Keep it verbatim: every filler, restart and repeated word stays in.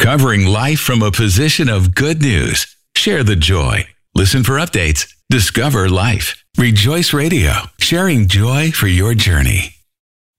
Covering life from a position of good news. Share the joy. Listen for updates. Discover life. Rejoice Radio, sharing joy for your journey.